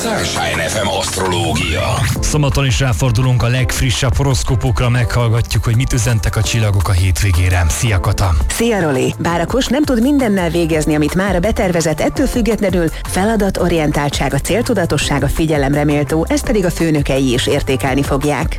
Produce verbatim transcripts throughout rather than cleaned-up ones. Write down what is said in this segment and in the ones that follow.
Sunshine ef em asztrológia. Szombaton is ráfordulunk a legfrissebb horoszkópokra, meghallgatjuk, hogy mit üzentek a csillagok a hétvégére. Szia, Kata! Szia, Roli! Bár a Kos nem tud mindennel végezni, amit mára betervezett, ettől függetlenül feladatorientáltsága, céltudatossága figyelemre méltó, ezt pedig a főnökei is értékelni fogják.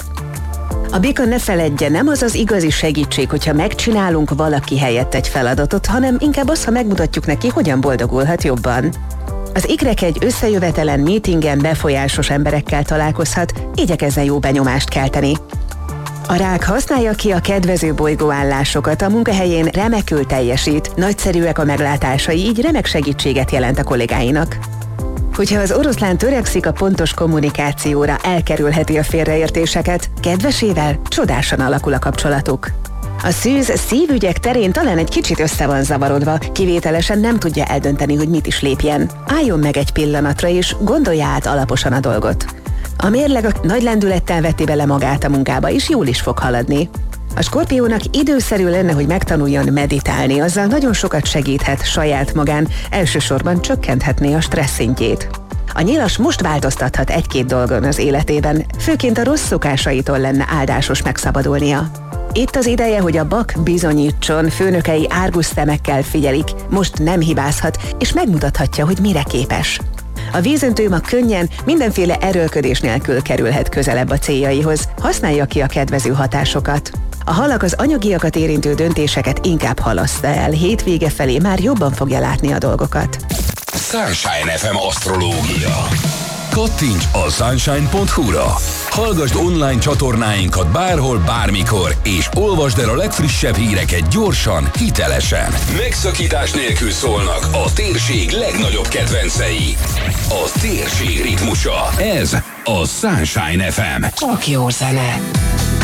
A Bika ne feledje, nem az az igazi segítség, hogyha megcsinálunk valaki helyett egy feladatot, hanem inkább az, ha megmutatjuk neki, hogyan boldogulhat jobban. Az ikrek egy összejövetelen, meetingen befolyásos emberekkel találkozhat, igyekezzen jó benyomást kelteni. A Rák használja ki a kedvező bolygóállásokat, a munkahelyén remekül teljesít, nagyszerűek a meglátásai, így remek segítséget jelent a kollégáinak. Hogyha az oroszlán törekszik a pontos kommunikációra, elkerülheti a félreértéseket, kedvesével csodásan alakul a kapcsolatuk. A szűz szívügyek terén talán egy kicsit össze van zavarodva, kivételesen nem tudja eldönteni, hogy mit is lépjen. Álljon meg egy pillanatra és gondolja át alaposan a dolgot. A mérleg a nagy lendülettel veti bele magát a munkába, és jól is fog haladni. A Skorpiónak időszerű lenne, hogy megtanuljon meditálni, azzal nagyon sokat segíthet saját magán, elsősorban csökkenthetné a stressz szintjét. A Nyilas most változtathat egy-két dolgon az életében, főként a rossz szokásaitól lenne áldásos megszabadulnia. Itt az ideje, hogy a Bak bizonyítson, főnökei árgus szemekkel figyelik, most nem hibázhat, és megmutathatja, hogy mire képes. A Vízöntő ma könnyen, mindenféle erőlködés nélkül kerülhet közelebb a céljaihoz, használja ki a kedvező hatásokat. A Halak az anyagiakat érintő döntéseket inkább halassza el, hétvége felé már jobban fogja látni a dolgokat. Sunshine ef em asztrológia. Kattints a sunshine pont hu-ra. Hallgasd online csatornáinkat bárhol, bármikor, és olvasd el a legfrissebb híreket gyorsan, hitelesen. Megszakítás nélkül szólnak a térség legnagyobb kedvencei. A térség ritmusa. Ez a Sunshine ef em. Csak jó zene.